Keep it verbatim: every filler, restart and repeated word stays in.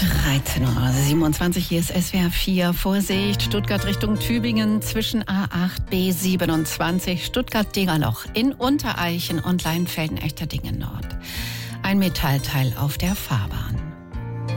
dreizehn Uhr siebenundzwanzig, hier ist S W R vier. Vorsicht, Stuttgart Richtung Tübingen zwischen A acht B siebenundzwanzig, Stuttgart-Degerloch in Untereichen und Leinfelden-Echterdingen Nord. Ein Metallteil auf der Fahrbahn.